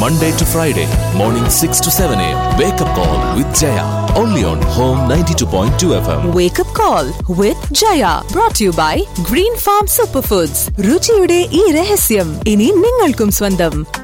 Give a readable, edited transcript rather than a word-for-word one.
Monday to Friday, morning 6 to 7 a.m. Wake up call with Jaya. Only on Home 92.2 FM. Wake up call with Jaya. Brought to you by Green Farm Superfoods. രുചിയുടെ ഈ രഹസ്യം ഇനി നിങ്ങൾക്കും സ്വന്തം.